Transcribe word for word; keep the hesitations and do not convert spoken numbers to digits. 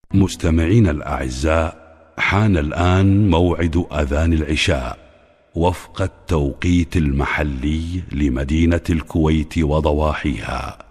مستمعين الأعزاء، حان الآن موعد أذان العشاء وفق التوقيت المحلي لمدينة الكويت وضواحيها.